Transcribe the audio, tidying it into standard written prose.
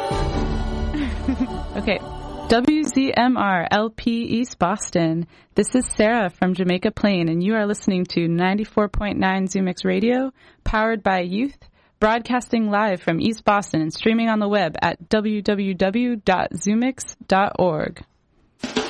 Okay. WZMR LP East Boston. This is Sarah from Jamaica Plain, and you are listening to 94.9 ZooMix Radio, powered by youth, broadcasting live from East Boston and streaming on the web at www.zoomix.org.